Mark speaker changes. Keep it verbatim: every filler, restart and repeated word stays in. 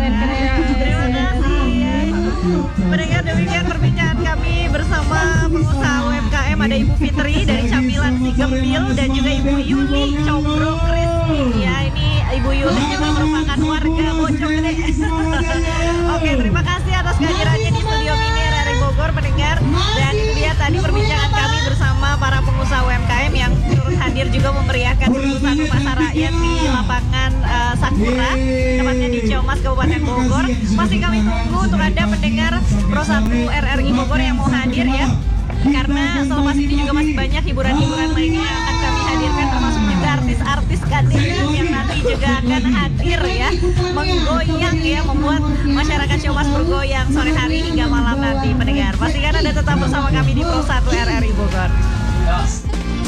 Speaker 1: Terima kasih. Pendengar, demikian perbincangan kami bersama pengusaha U M K M. Ada Ibu Fitri dari Camilan Si Gempil dan juga Ibu Yuli Combro Crispy. Ya, ini Ibu Yuli juga merupakan warga Bojonggede. Oke, terima kasih atas kehadirannya di studio Mini R R I Bogor, pendengar. Dan itu dia tadi perbincangan kami bersama para pengusaha U M K M yang turut hadir juga memeriahkan satu pasar rakyat di lapangan uh, Sakura, tepatnya di Ciamas, Kabupaten Bogor. Masih kami tunggu untuk Anda pendengar Pro satu R R I Bogor yang mau hadir ya. Karena selepas ini juga masih banyak hiburan-hiburan lainnya yang akan kami hadirkan, termasuk juga artis-artis kadang yang nanti juga akan hadir ya, menggoyang ya, membuat masyarakat Ciamas bergoyang sore hari hingga malam nanti pendengar. Pastikan Anda tetap bersama kami di Pro satu R R I Bogor.